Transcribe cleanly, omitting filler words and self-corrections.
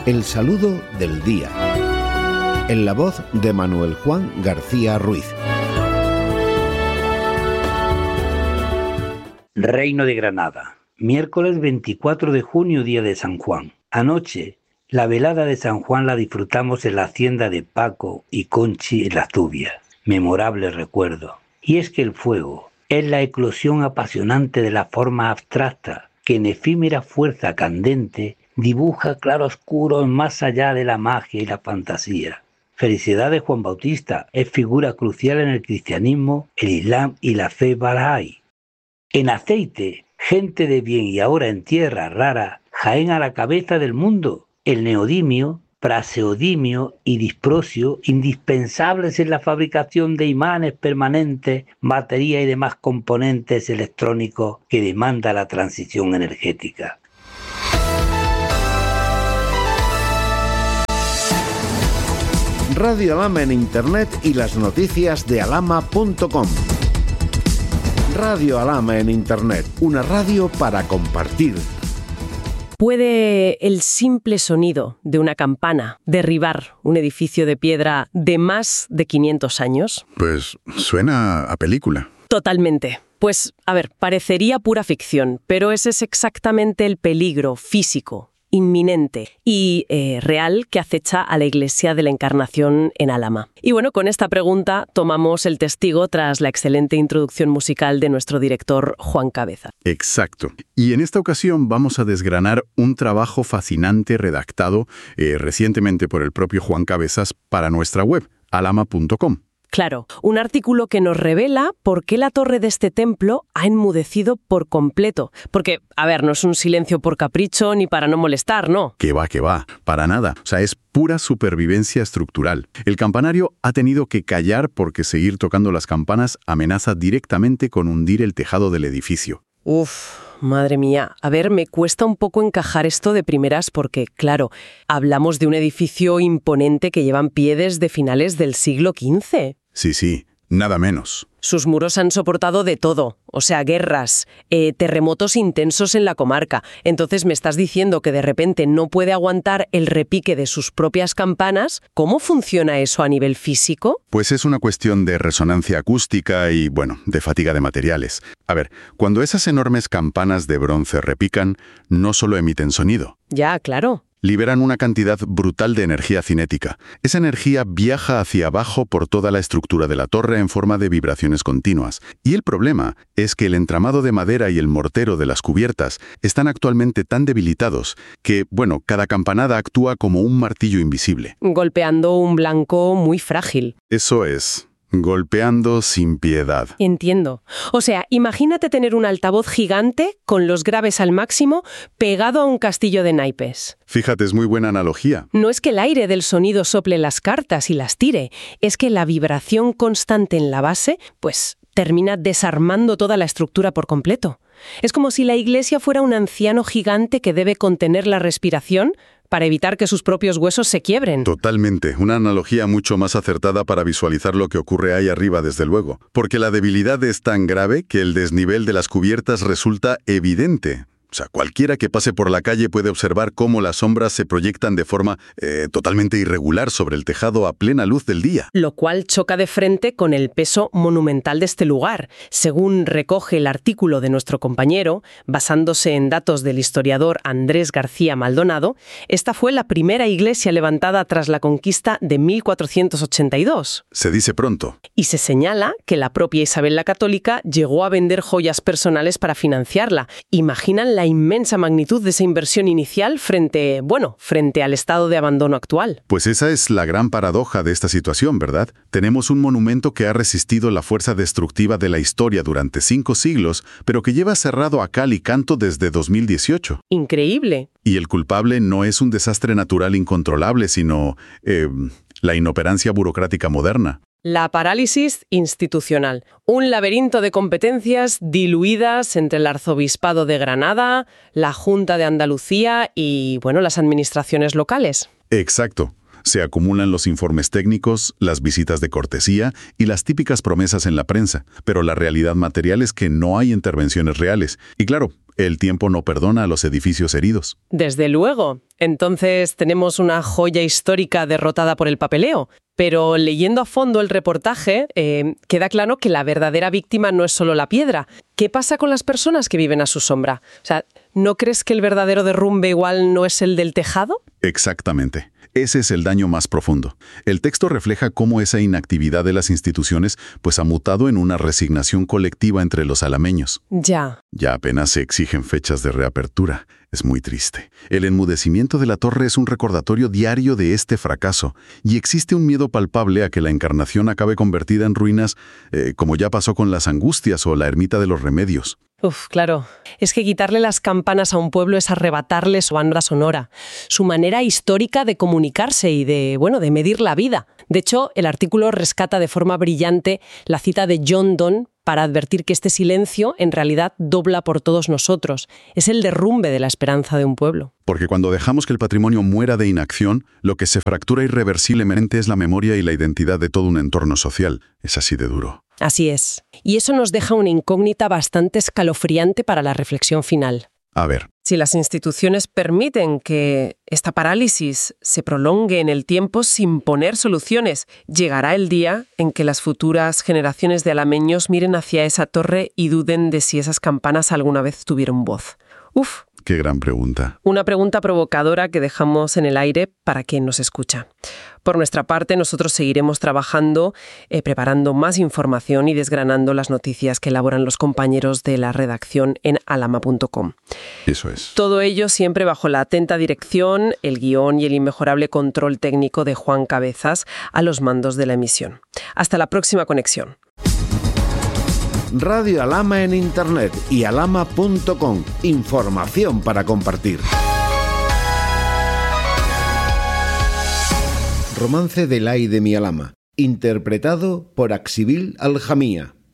El saludo del día. En la voz de Manuel Juan García Ruiz. Reino de Granada. Miércoles 24 de junio, día de San Juan. Anoche, la velada de San Juan la disfrutamos en la hacienda de Paco y Conchi en Las Tubias. Memorable recuerdo. Y es que el fuego es la eclosión apasionante de la forma abstracta que en efímera fuerza candente dibuja claroscuros más allá de la magia y la fantasía. Felicidades Juan Bautista, es figura crucial en el cristianismo, el islam y la fe Bahá'í. En aceite, gente de bien y ahora en tierra rara, Jaén a la cabeza del mundo. El neodimio, praseodimio y disprosio, indispensables en la fabricación de imanes permanentes, batería y demás componentes electrónicos que demanda la transición energética. Radio Alhama en Internet y las noticias de alhama.com. Radio Alhama en Internet, una radio para compartir. ¿Puede el simple sonido de una campana derribar un edificio de piedra de más de 500 años? Pues suena a película. Totalmente. Pues, a ver, parecería pura ficción, pero ese es exactamente el peligro físico, inminente y real que acecha a la Iglesia de la Encarnación en Alhama. Y bueno, con esta pregunta tomamos el testigo tras la excelente introducción musical de nuestro director Juan Cabeza. Exacto. Y en esta ocasión vamos a desgranar un trabajo fascinante redactado recientemente por el propio Juan Cabezas para nuestra web, alhama.com. Claro, un artículo que nos revela por qué la torre de este templo ha enmudecido por completo. Porque, a ver, no es un silencio por capricho ni para no molestar, ¿no? Que va, para nada. O sea, es pura supervivencia estructural. El campanario ha tenido que callar porque seguir tocando las campanas amenaza directamente con hundir el tejado del edificio. Uf, madre mía. A ver, me cuesta un poco encajar esto de primeras porque, claro, hablamos de un edificio imponente que lleva en pie desde finales del siglo XV. Sí, nada menos. Sus muros han soportado de todo, o sea, guerras, terremotos intensos en la comarca. Entonces me estás diciendo que de repente no puede aguantar el repique de sus propias campanas. ¿Cómo funciona eso a nivel físico? Pues es una cuestión de resonancia acústica y, de fatiga de materiales. A ver, cuando esas enormes campanas de bronce repican, no solo emiten sonido. Ya, claro. Liberan una cantidad brutal de energía cinética. Esa energía viaja hacia abajo por toda la estructura de la torre en forma de vibraciones continuas. Y el problema es que el entramado de madera y el mortero de las cubiertas están actualmente tan debilitados que, cada campanada actúa como un martillo invisible. Golpeando un blanco muy frágil. Eso es. Golpeando sin piedad. Entiendo. O sea, imagínate tener un altavoz gigante con los graves al máximo pegado a un castillo de naipes. Fíjate, es muy buena analogía. No es que el aire del sonido sople las cartas y las tire, es que la vibración constante en la base, termina desarmando toda la estructura por completo. Es como si la iglesia fuera un anciano gigante que debe contener la respiración para evitar que sus propios huesos se quiebren. Totalmente. Una analogía mucho más acertada para visualizar lo que ocurre ahí arriba, desde luego. Porque la debilidad es tan grave que el desnivel de las cubiertas resulta evidente. O sea, cualquiera que pase por la calle puede observar cómo las sombras se proyectan de forma totalmente irregular sobre el tejado a plena luz del día. Lo cual choca de frente con el peso monumental de este lugar. Según recoge el artículo de nuestro compañero, basándose en datos del historiador Andrés García Maldonado, esta fue la primera iglesia levantada tras la conquista de 1482. Se dice pronto. Y se señala que la propia Isabel la Católica llegó a vender joyas personales para financiarla. ¿Imaginan la inmensa magnitud de esa inversión inicial frente al estado de abandono actual? Pues esa es la gran paradoja de esta situación, ¿verdad? Tenemos un monumento que ha resistido la fuerza destructiva de la historia durante 5 siglos, pero que lleva cerrado a cal y canto desde 2018. Increíble. Y el culpable no es un desastre natural incontrolable, sino la inoperancia burocrática moderna. La parálisis institucional. Un laberinto de competencias diluidas entre el Arzobispado de Granada, la Junta de Andalucía y, las administraciones locales. Exacto. Se acumulan los informes técnicos, las visitas de cortesía y las típicas promesas en la prensa. Pero la realidad material es que no hay intervenciones reales. Y claro, el tiempo no perdona a los edificios heridos. Desde luego. Entonces tenemos una joya histórica derrotada por el papeleo. Pero leyendo a fondo el reportaje, queda claro que la verdadera víctima no es solo la piedra. ¿Qué pasa con las personas que viven a su sombra? O sea, ¿no crees que el verdadero derrumbe igual no es el del tejado? Exactamente. Ese es el daño más profundo. El texto refleja cómo esa inactividad de las instituciones pues ha mutado en una resignación colectiva entre los alameños. Ya apenas se exigen fechas de reapertura. Es muy triste. El enmudecimiento de la torre es un recordatorio diario de este fracaso, y existe un miedo palpable a que la Encarnación acabe convertida en ruinas, como ya pasó con las Angustias o la Ermita de los Remedios. Claro. Es que quitarle las campanas a un pueblo es arrebatarle su banda sonora, su manera histórica de comunicarse y de medir la vida. De hecho, el artículo rescata de forma brillante la cita de John Donne para advertir que este silencio en realidad dobla por todos nosotros. Es el derrumbe de la esperanza de un pueblo. Porque cuando dejamos que el patrimonio muera de inacción, lo que se fractura irreversiblemente es la memoria y la identidad de todo un entorno social. Es así de duro. Así es. Y eso nos deja una incógnita bastante escalofriante para la reflexión final. A ver. Si las instituciones permiten que esta parálisis se prolongue en el tiempo sin poner soluciones, llegará el día en que las futuras generaciones de alameños miren hacia esa torre y duden de si esas campanas alguna vez tuvieron voz. Qué gran pregunta. Una pregunta provocadora que dejamos en el aire para quien nos escucha. Por nuestra parte, nosotros seguiremos trabajando, preparando más información y desgranando las noticias que elaboran los compañeros de la redacción en alama.com. Eso es. Todo ello siempre bajo la atenta dirección, el guión y el inmejorable control técnico de Juan Cabezas a los mandos de la emisión. Hasta la próxima conexión. Radio Alama en Internet y alama.com. Información para compartir. Romance del ay de mi Alama, interpretado por Axibil Aljamía.